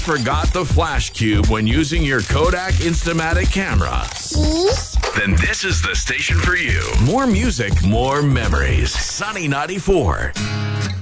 Forgot the flash cube when using your Kodak Instamatic camera? Then this is the station for you. More music, more memories. Sunny 94.